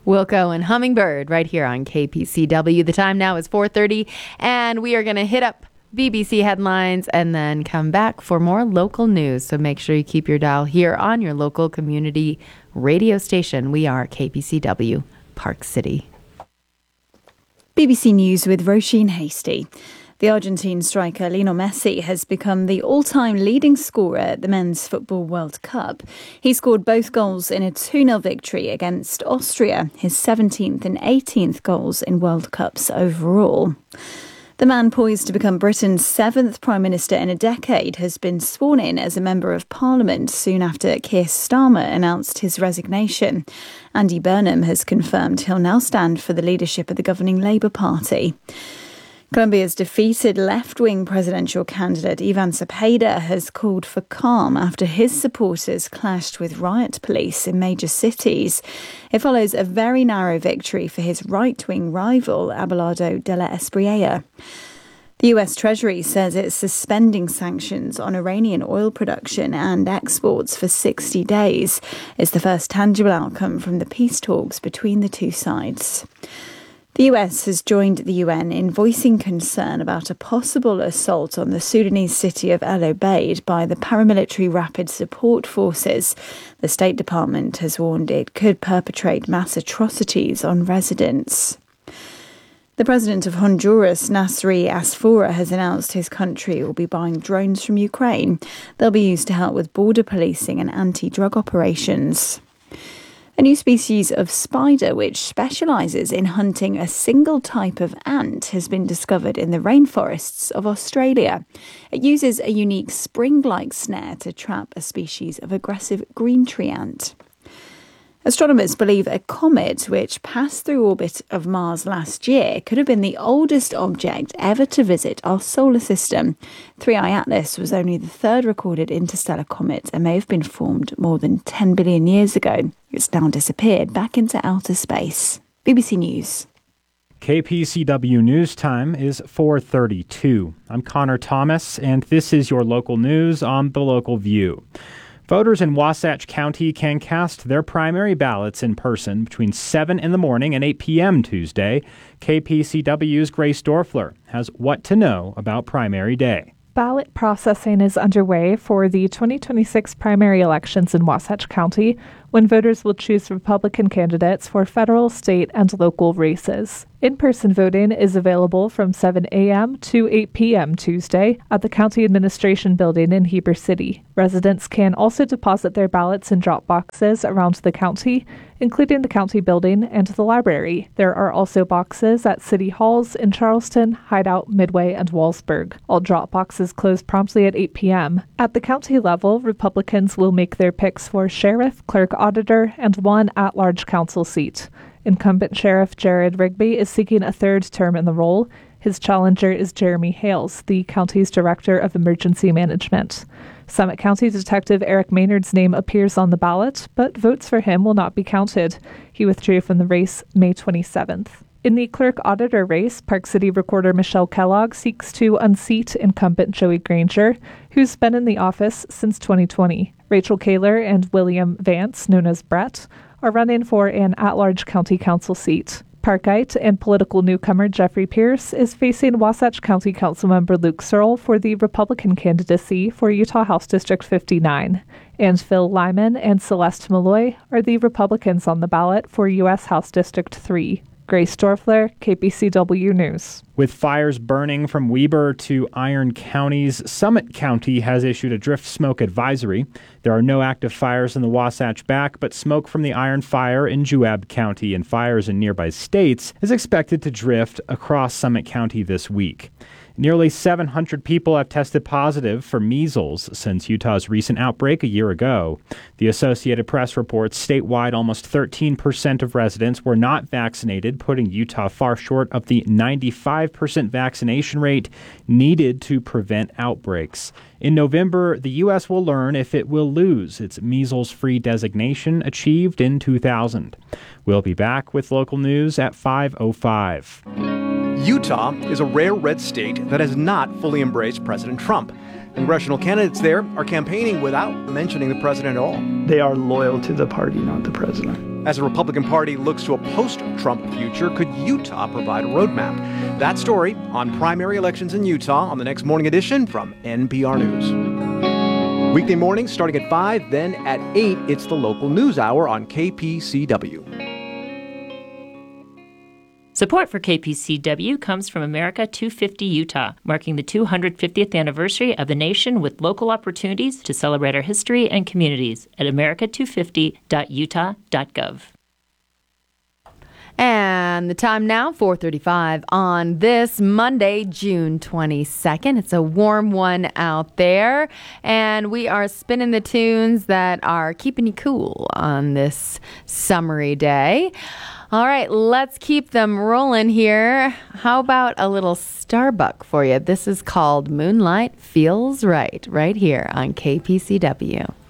Wilco and Hummingbird right here on KPCW. The time now is 4:30, and we are going to hit up BBC headlines and then come back for more local news. So make sure you keep your dial here on your local community radio station. We are KPCW, Park City. BBC News with Roisin Hasty. The Argentine striker Lionel Messi has become the all-time leading scorer at the Men's Football World Cup. He scored both goals in a 2-0 victory against Austria, his 17th and 18th goals in World Cups overall. The man poised to become Britain's 7th Prime Minister in a decade has been sworn in as a Member of Parliament soon after Keir Starmer announced his resignation. Andy Burnham has confirmed he'll now stand for the leadership of the governing Labour Party. Colombia's defeated left-wing presidential candidate Ivan Cepeda has called for calm after his supporters clashed with riot police in major cities. It follows a very narrow victory for his right-wing rival Abelardo de la Espriella. The US Treasury says it's suspending sanctions on Iranian oil production and exports for 60 days. It's the first tangible outcome from the peace talks between the two sides. The US has joined the UN in voicing concern about a possible assault on the Sudanese city of El Obeid by the paramilitary Rapid Support Forces. The State Department has warned it could perpetrate mass atrocities on residents. The president of Honduras, Nasri Asfora, has announced his country will be buying drones from Ukraine. They'll be used to help with border policing and anti-drug operations. A new species of spider which specialises in hunting a single type of ant has been discovered in the rainforests of Australia. It uses a unique spring-like snare to trap a species of aggressive green tree ant. Astronomers believe a comet which passed through orbit of Mars last year could have been the oldest object ever to visit our solar system. 3I Atlas was only the third recorded interstellar comet and may have been formed more than 10 billion years ago. It's now disappeared back into outer space. BBC News. KPCW News Time is 4:32. I'm Connor Thomas, and this is your local news on The Local View. Voters in Wasatch County can cast their primary ballots in person between 7 in the morning and 8 p.m. Tuesday. KPCW's Grace Dorfler has what to know about primary day. Ballot processing is underway for the 2026 primary elections in Wasatch County, when voters will choose Republican candidates for federal, state, and local races. In-person voting is available from 7 a.m. to 8 p.m. Tuesday at the County Administration Building in Heber City. Residents can also deposit their ballots in drop boxes around the county, including the county building and the library. There are also boxes at city halls in Charleston, Hideout, Midway, and Wallsburg. All drop boxes close promptly at 8 p.m. At the county level, Republicans will make their picks for sheriff, clerk auditor, and one at-large council seat. Incumbent Sheriff Jared Rigby is seeking a third term in the role. His challenger is Jeremy Hales, the county's Director of Emergency Management. Summit County Detective Eric Maynard's name appears on the ballot, but votes for him will not be counted. He withdrew from the race May 27th. In the clerk auditor race, Park City Recorder Michelle Kellogg seeks to unseat incumbent Joey Granger, who's been in the office since 2020. Rachel Kaler and William Vance, known as Brett, are running for an at-large county council seat. Parkite and political newcomer Jeffrey Pierce is facing Wasatch County Councilmember Luke Searle for the Republican candidacy for Utah House District 59. And Phil Lyman and Celeste Malloy are the Republicans on the ballot for U.S. House District 3. Grace Dorfler, KPCW News. With fires burning from Weber to Iron counties, Summit County has issued a drift smoke advisory. There are no active fires in the Wasatch Back, but smoke from the Iron Fire in Juab County and fires in nearby states is expected to drift across Summit County this week. Nearly 700 people have tested positive for measles since Utah's recent outbreak a year ago. The Associated Press reports statewide almost 13% of residents were not vaccinated, putting Utah far short of the 95% vaccination rate needed to prevent outbreaks. In November, the U.S. will learn if it will lose its measles-free designation achieved in 2000. We'll be back with local news at 5:05. Utah is a rare red state that has not fully embraced President Trump. Congressional candidates there are campaigning without mentioning the president at all. They are loyal to the party, not the president. As the Republican Party looks to a post-Trump future, could Utah provide a roadmap? That story on primary elections in Utah on the next Morning Edition from NPR News. Weekday mornings starting at 5, then at 8, it's the local news hour on KPCW. Support for KPCW comes from America 250 Utah, marking the 250th anniversary of the nation with local opportunities to celebrate our history and communities at america250.utah.gov. And the time now, 4:35 on this Monday, June 22nd. It's a warm one out there, and we are spinning the tunes that are keeping you cool on this summery day. All right, let's keep them rolling here. How about a little Starbuck for you? This is called Moonlight Feels Right here on KPCW.